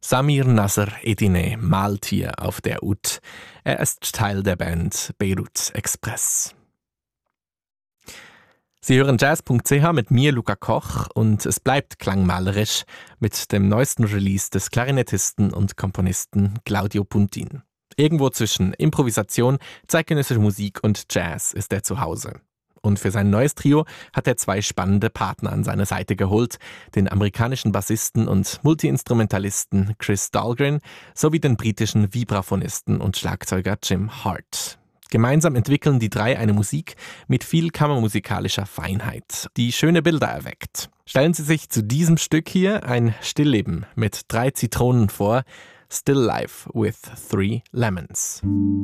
Samir Nasr Edine malt hier auf der Oud. Er ist Teil der Band Beirut Express. Sie hören jazz.ch mit mir, Luca Koch, und es bleibt klangmalerisch mit dem neuesten Release des Klarinettisten und Komponisten Claudio Puntin. Irgendwo zwischen Improvisation, zeitgenössischer Musik und Jazz ist er zu Hause. Und für sein neues Trio hat er 2 spannende Partner an seine Seite geholt, den amerikanischen Bassisten und Multiinstrumentalisten Chris Dahlgren sowie den britischen Vibraphonisten und Schlagzeuger Jim Hart. Gemeinsam entwickeln die 3 eine Musik mit viel kammermusikalischer Feinheit, die schöne Bilder erweckt. Stellen Sie sich zu diesem Stück hier ein Stillleben mit 3 Zitronen vor, Still Life with 3 Lemons.